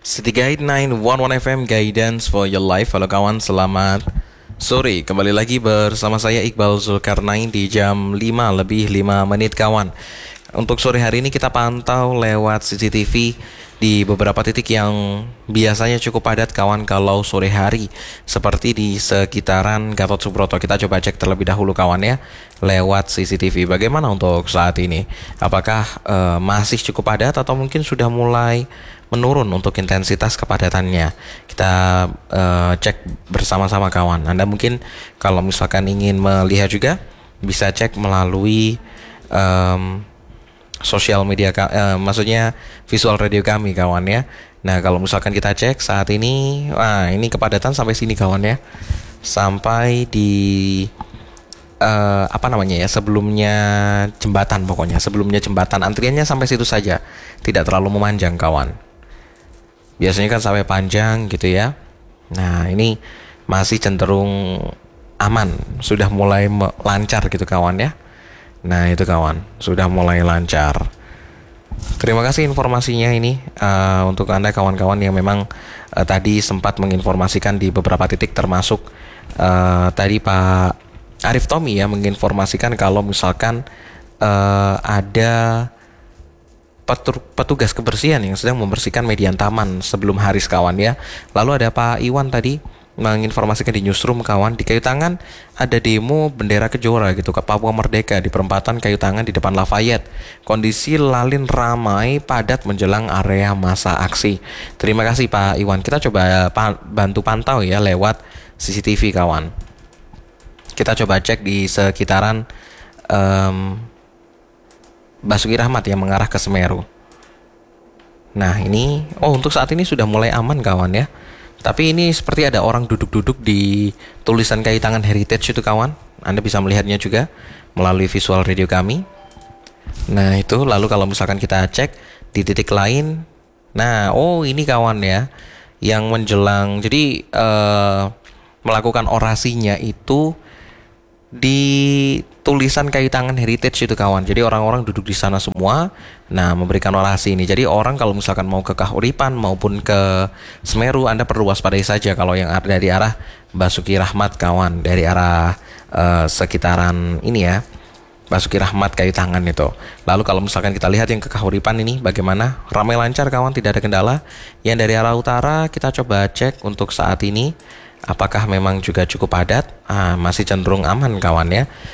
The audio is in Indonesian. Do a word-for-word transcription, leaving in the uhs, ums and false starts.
City Guide sembilan satu satu F M Guidance for your life. Halo kawan, selamat sore. Kembali lagi bersama saya Iqbal Zulkarnain di jam lima lebih lima menit kawan. Untuk sore hari ini kita pantau lewat C C T V di beberapa titik yang biasanya cukup padat kawan kalau sore hari, seperti di sekitaran Gatot Subroto. Kita coba cek terlebih dahulu kawan ya, lewat C C T V. Bagaimana untuk saat ini? Apakah uh, masih cukup padat atau mungkin sudah mulai menurun untuk intensitas kepadatannya? Kita uh, cek bersama-sama kawan. Anda mungkin kalau misalkan ingin melihat juga bisa cek melalui um, sosial media, uh, maksudnya visual radio kami kawan ya. Nah kalau misalkan kita cek saat ini, wah ini kepadatan sampai sini kawan ya, sampai di uh, apa namanya ya, sebelumnya jembatan, pokoknya sebelumnya jembatan antriannya sampai situ saja, tidak terlalu memanjang kawan. Biasanya kan sampai panjang gitu ya. Nah ini masih cenderung aman, sudah mulai lancar gitu kawan ya. Nah itu kawan, sudah mulai lancar. Terima kasih informasinya ini uh, untuk Anda kawan-kawan yang memang uh, tadi sempat menginformasikan di beberapa titik, termasuk uh, tadi Pak Arif Tommy ya menginformasikan kalau misalkan uh, ada petugas kebersihan yang sedang membersihkan median taman sebelum Haris kawan ya. Lalu ada Pak Iwan tadi menginformasikan di newsroom kawan, di Kayu Tangan ada demo bendera Kejora gitu ke Papua Merdeka di perempatan Kayu Tangan di depan Lafayette. Kondisi lalin ramai padat menjelang area masa aksi. Terima kasih Pak Iwan. Kita coba pa- bantu pantau ya lewat C C T V kawan. Kita coba cek di sekitaran um, Basuki Rahmat yang mengarah ke Semeru. Nah ini, oh untuk saat ini sudah mulai aman kawan ya. Tapi ini seperti ada orang duduk-duduk di tulisan Kayu Tangan Heritage itu kawan. Anda bisa melihatnya juga melalui visual radio kami. Nah itu, lalu kalau misalkan kita cek di titik lain, nah oh ini kawan ya, yang menjelang, jadi uh, melakukan orasinya itu di tulisan Kayu Tangan Heritage itu kawan. Jadi orang-orang duduk di sana semua, nah memberikan orasi ini. Jadi orang kalau misalkan mau ke Kahuripan maupun ke Semeru, Anda perlu waspadai saja kalau yang ada dari arah Basuki Rahmat kawan, dari arah uh, sekitaran ini ya, Basuki Rahmat Kayu Tangan itu. Lalu kalau misalkan kita lihat yang ke Kahuripan ini bagaimana? Ramai lancar kawan, tidak ada kendala. Yang dari arah utara kita coba cek untuk saat ini, apakah memang juga cukup padat? Ah, masih cenderung aman kawan ya.